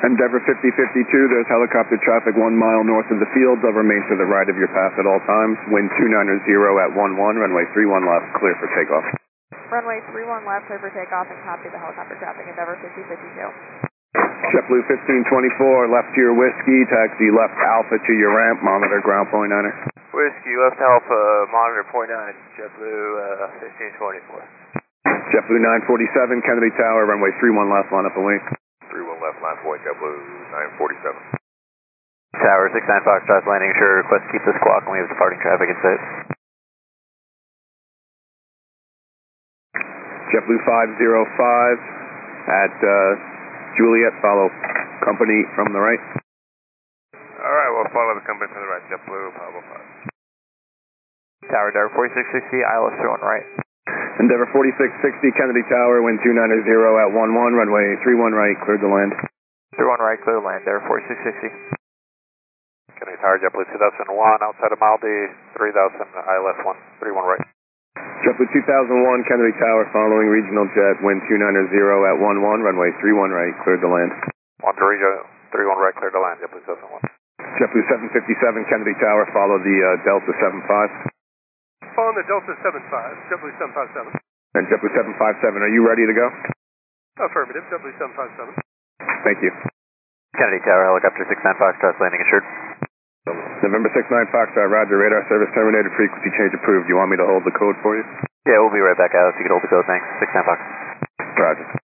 Endeavor 5052, there's helicopter traffic 1 mile north of the field. They'll remain to the right of your path at all times. Wind 290 at 11, runway 31 left, clear for takeoff. Runway 31 left, clear for takeoff, and copy the helicopter traffic. Endeavor 5052. JetBlue 1524, left to your whiskey, taxi left Alpha to your ramp, monitor ground point niner. Whiskey left Alpha, monitor point 9, JetBlue 1524. JetBlue 947, Kennedy Tower, runway 31 left, line up and wait. 31 left, line point, JetBlue 947. Tower 69 Foxtrot landing, sure, request keep the squawk and we have departing traffic in sight. JetBlue 505 at Juliet, follow company from the right. Alright, we'll follow the company from the right, JetBlue 505. Tower, Endeavor 4660, ILS 31 right. Endeavor 4660, Kennedy Tower, wind 290 at 11, runway 31 right, cleared to land. 31 right, clear to land, Endeavor 4660. Kennedy Tower, JetBlue 2001, outside of Maldi, 3000, ILS 131 right. JetBlue 2001, Kennedy Tower, following regional jet, wind 290 at 11, runway 31 right, cleared to land. 31 right, clear to land, JetBlue 2001. JetBlue 757, Kennedy Tower, follow the Delta 75. Following the Delta 75, JetBlue 757. And JetBlue 757, are you ready to go? Affirmative, JetBlue 757. Thank you. Kennedy Tower, helicopter 69 Foxtrot landing assured. November 69 Foxtrot, roger, radar service terminated, frequency change approved. You want me to hold the code for you? Yeah, we'll be right back out if you can hold the code, thanks. 69 Fox. Roger.